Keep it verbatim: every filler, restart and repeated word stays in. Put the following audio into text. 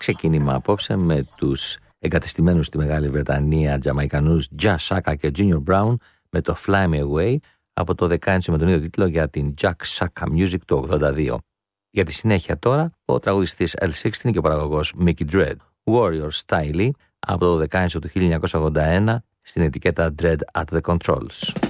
ξεκίνημα απόψε με τους εγκατεστημένους στη Μεγάλη Βρετανία Τζαμαϊκανούς Jah Shaka και Junior Brown με το Fly Me Away από το δεκαένσιο με τον ίδιο τίτλο για την Jack Shaka Music του ογδόντα δύο. Για τη συνέχεια τώρα, ο τραγουδιστής ελ εξήντα και ο παραγωγός Mickey Dread, Warrior Style από το δεκαένσιο του χίλια εννιακόσια ογδόντα ένα στην ετικέτα Dread at the Controls.